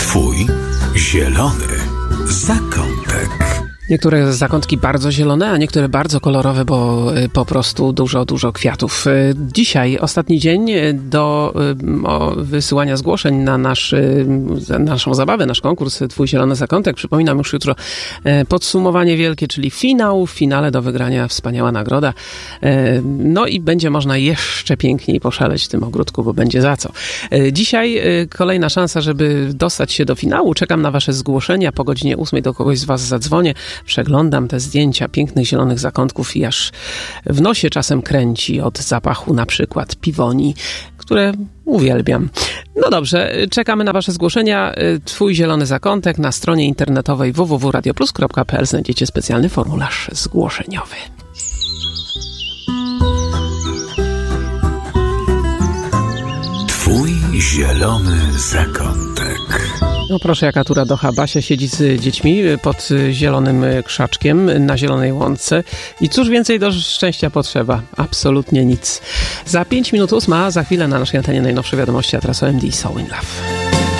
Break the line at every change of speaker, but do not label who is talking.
Twój zielony zakątek.
Niektóre zakątki bardzo zielone, a niektóre bardzo kolorowe, bo po prostu dużo kwiatów. Dzisiaj ostatni dzień do wysyłania zgłoszeń na naszą zabawę, nasz konkurs Twój zielony zakątek. Przypominam, już jutro podsumowanie wielkie, czyli finał. W finale do wygrania wspaniała nagroda. No i będzie można jeszcze piękniej poszaleć w tym ogródku, bo będzie za co. Dzisiaj kolejna szansa, żeby dostać się do finału. Czekam na wasze zgłoszenia. Po godzinie 8 do kogoś z was zadzwonię. Przeglądam te zdjęcia pięknych zielonych zakątków i aż w nosie czasem kręci od zapachu na przykład piwoni, które uwielbiam. No dobrze, czekamy na wasze zgłoszenia. Twój zielony zakątek na stronie internetowej www.radioplus.pl znajdziecie specjalny formularz zgłoszeniowy.
Twój zielony zakątek.
No proszę, jaka tu radocha. Basia siedzi z dziećmi pod zielonym krzaczkiem na zielonej łące. I cóż więcej do szczęścia potrzeba? Absolutnie nic. Za 5 minut 8, za chwilę na naszej antenie najnowsze wiadomości, a teraz OMD So In Love.